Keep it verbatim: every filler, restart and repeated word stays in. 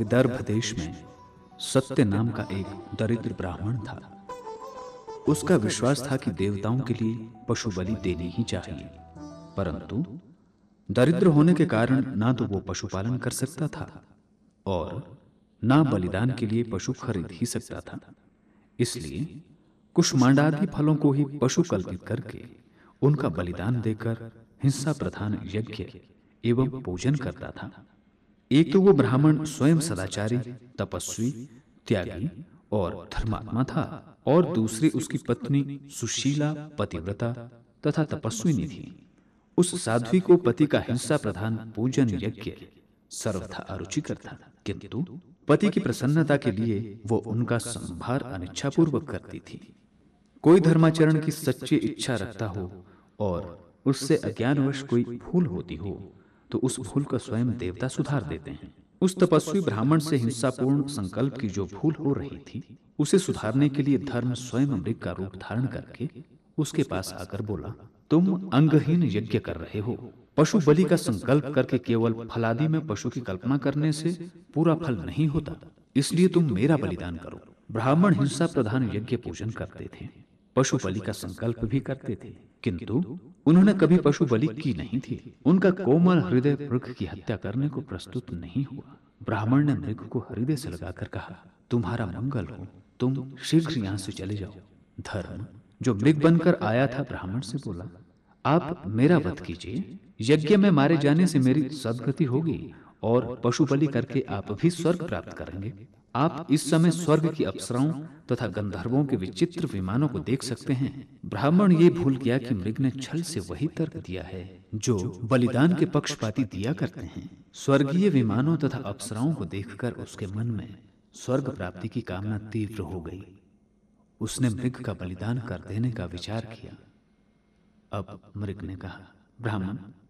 विदर्भ देश में सत्य नाम का एक दरिद्र ब्राह्मण था। उसका विश्वास था कि देवताओं के लिए पशु बलि देनी ही चाहिए, परंतु दरिद्र होने के कारण ना तो वो पशुपालन कर सकता था और ना बलिदान के लिए पशु खरीद ही सकता था। इसलिए कुष्मांडादि फलों को ही पशु कल्पित करके उनका बलिदान देकर हिंसा प्रधान यज्ञ एवं पूजन करता था। एक तो वो ब्राह्मण स्वयं सदाचारी, तपस्वी, त्यागी और धर्मात्मा था, और दूसरी उसकी पत्नी सुशीला, पतिव्रता तथा तपस्विनी थी। उस साध्वी को पति का हिंसा प्रधान पूजन यज्ञ सर्वथा अरुचिकर था, किंतु पति की प्रसन्नता के लिए वो उनका संभार अनिच्छापूर्वक करती थी। कोई धर्माचरण की सच्ची इच्छा रखता हो और उससे अज्ञानवश कोई भूल होती हो तो उस भूल को स्वयं देवता सुधार देते हैं। उस तपस्वी ब्राह्मण से हिंसापूर्ण संकल्प की जो भूल हो रही थी, उसे सुधारने के लिए धर्म स्वयं मृग का रूप धारण करके उसके पास आकर बोला, तुम अंगहीन यज्ञ कर रहे हो। पशु बलि का संकल्प करके केवल फलादि में पशु की कल्पना करने से पूरा फल नहीं होता, इसलिए तुम मेरा बलिदान करो। ब्राह्मण हिंसा प्रधान यज्ञ पूजन करते थे, पशु बलि का संकल्प भी करते थे, किंतु उन्होंने कभी पशु बलि की नहीं थी। उनका कोमल हृदय मृग की हत्या करने को प्रस्तुत नहीं हुआ। ब्राह्मण ने मृग को हृदय से लगाकर कहा, तुम्हारा मंगल हो, तुम शीघ्र यहां से चले जाओ। धर्म, जो मृग बनकर आया था, ब्राह्मण से बोला, आप मेरा वध कीजिए। यज्ञ में मारे जाने से मेरी सद्गति होगी और पशु बलि करके आप भी स्वर्ग प्राप्त करेंगे। आप इस समय स्वर्ग की अप्सराओं तथा गंधर्वों के विचित्र विमानों को देख सकते हैं। ब्राह्मण ये भूल गया कि मृग ने छल से वही तर्क दिया है जो बलिदान के पक्षपाती दिया करते हैं। स्वर्गीय विमानों तथा अप्सराओं को देखकर उसके मन में स्वर्ग प्राप्ति की कामना तीव्र हो गई। उसने मृग का बलिदान कर देने का विचार किया। अब मृग ने कहा, ब्राह्मण,